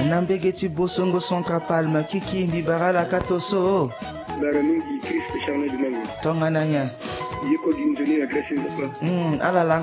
Nambegeti Bosongo Centra Palme, Kiki Mbibara Katoso. Baranungi Christ Charnet de Mango. Tongananya. Yeko Ginzoni la Grèce. Alala